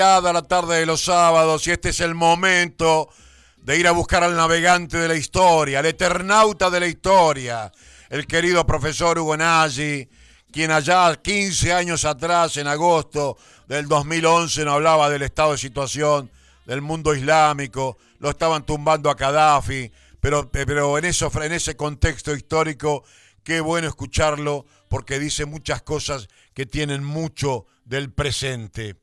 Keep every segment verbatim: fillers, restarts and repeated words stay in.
La tarde de los sábados, y este es el momento de ir a buscar al navegante de la historia, al eternauta de la historia, el querido profesor Hugo Nagy, quien allá quince años atrás, en agosto del dos mil once, nos hablaba del estado de situación del mundo islámico, lo estaban tumbando a Gaddafi, pero, pero en, eso, en ese contexto histórico, qué bueno escucharlo, porque dice muchas cosas que tienen mucho del presente.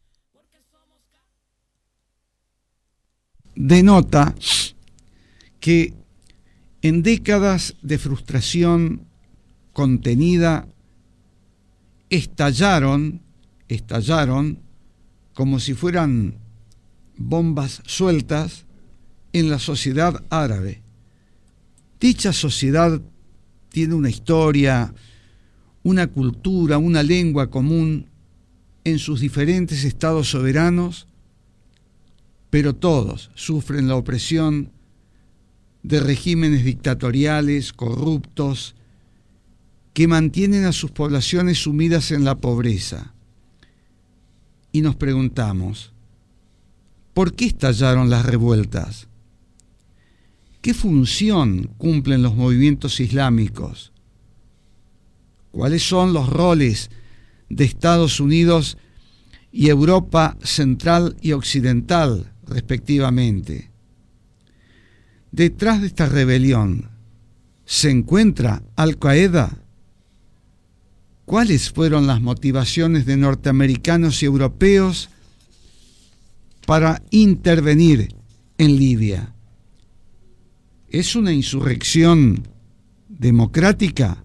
Denota que en décadas de frustración contenida estallaron, estallaron como si fueran bombas sueltas en la sociedad árabe. Dicha sociedad tiene una historia, una cultura, una lengua común en sus diferentes estados soberanos, pero todos sufren la opresión de regímenes dictatoriales, corruptos, que mantienen a sus poblaciones sumidas en la pobreza. Y nos preguntamos, ¿por qué estallaron las revueltas? ¿Qué función cumplen los movimientos islámicos? ¿Cuáles son los roles de Estados Unidos y Europa Central y Occidental, respectivamente? Detrás de esta rebelión, ¿se encuentra Al-Qaeda? ¿Cuáles fueron las motivaciones de norteamericanos y europeos para intervenir en Libia? ¿Es una insurrección democrática?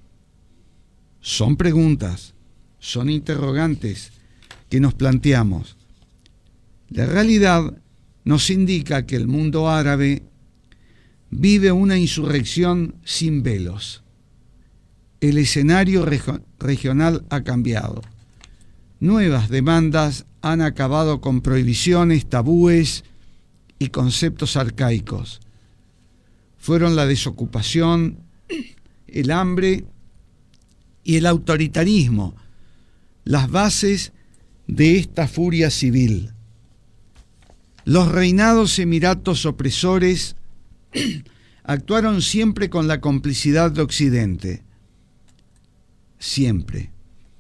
Son preguntas, son interrogantes que nos planteamos. La realidad nos indica que el mundo árabe vive una insurrección sin velos. El escenario reg- regional ha cambiado. Nuevas demandas han acabado con prohibiciones, tabúes y conceptos arcaicos. Fueron la desocupación, el hambre y el autoritarismo las bases de esta furia civil. Los reinados emiratos opresores actuaron siempre con la complicidad de Occidente. Siempre.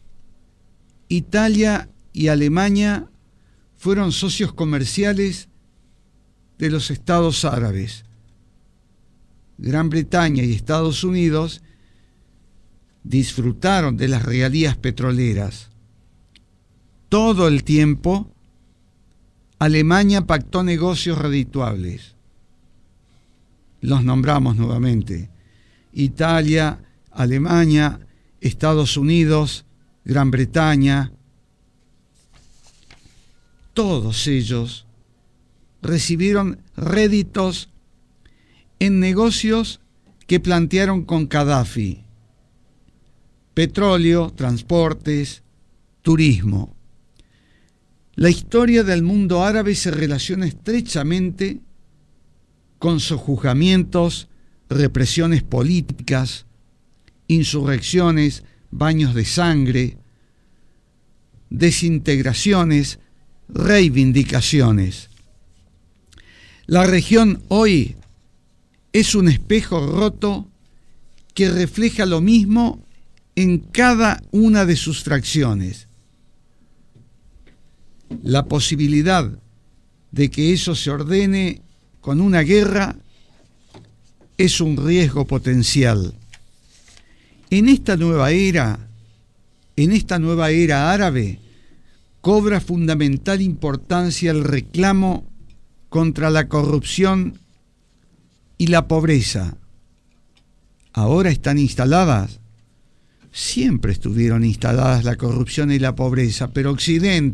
Italia y Alemania fueron socios comerciales de los estados árabes. Gran Bretaña y Estados Unidos disfrutaron de las regalías petroleras. Todo el tiempo, Alemania pactó negocios redituables. Los nombramos nuevamente: Italia, Alemania, Estados Unidos, Gran Bretaña. Todos ellos recibieron réditos en negocios que plantearon con Gaddafi: petróleo, transportes, turismo. La historia del mundo árabe se relaciona estrechamente con sojuzgamientos, represiones políticas, insurrecciones, baños de sangre, desintegraciones, reivindicaciones. La región hoy es un espejo roto que refleja lo mismo en cada una de sus fracciones. La posibilidad de que eso se ordene con una guerra es un riesgo potencial. En esta nueva era, en esta nueva era árabe, cobra fundamental importancia el reclamo contra la corrupción y la pobreza. Ahora están instaladas. Siempre estuvieron instaladas la corrupción y la pobreza, pero Occidente